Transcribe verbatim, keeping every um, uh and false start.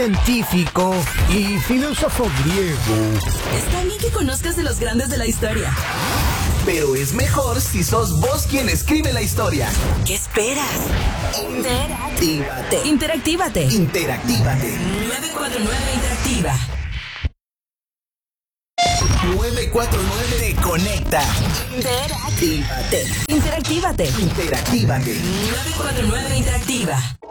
científico y filósofo griego. Está bien que conozcas de los grandes de la historia. Pero es mejor si sos vos quien escribe la historia. ¿Qué esperas? Interactívate. Interactívate. Interactívate. nueve cuatro nueve Interactiva. nueve cuatro nueve te conecta. Interactívate. Interactívate. Interactívate. nueve cuatro nueve Interactiva.